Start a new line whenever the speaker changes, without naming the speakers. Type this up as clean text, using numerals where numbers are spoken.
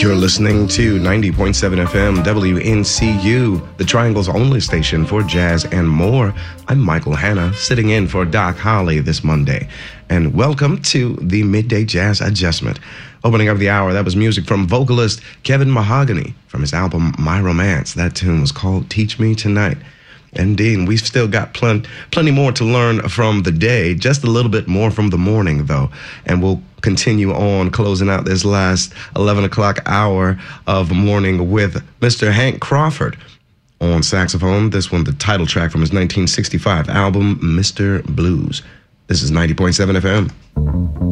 You're listening to 90.7 FM WNCU, the Triangle's only station for jazz and more. I'm Michael Hanna, sitting in for Doc Holly this Monday. And welcome to the Midday Jazz Adjustment. Opening up the hour, that was music from vocalist Kevin Mahogany from his album My Romance. That tune was called Teach Me Tonight. And Dean, we've still got plenty more to learn from the day, just a little bit more from the morning, though. And we'll continue on closing out this last 11 o'clock hour of morning with Mr. Hank Crawford on saxophone. This one, the title track from his 1965 album, Mr. Blues. This is 90.7 FM.